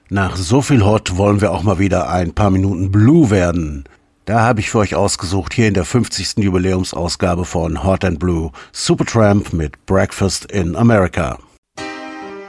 Nach so viel Hot wollen wir auch mal wieder ein paar Minuten Blue werden. Da habe ich für euch ausgesucht, hier in der 50. Jubiläumsausgabe von Hot and Blue, Supertramp mit Breakfast in America.